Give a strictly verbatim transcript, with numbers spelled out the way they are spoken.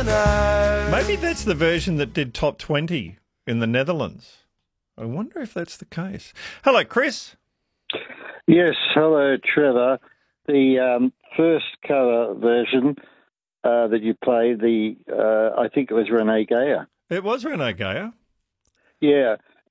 know. Maybe that's the version that did top twenty in the Netherlands. I wonder if that's the case. Hello, Chris. Yes, hello, Trevor. The um, first cover version uh, that you played, the uh, I think it was Renee Geyer. It was Renee Geyer. Yeah,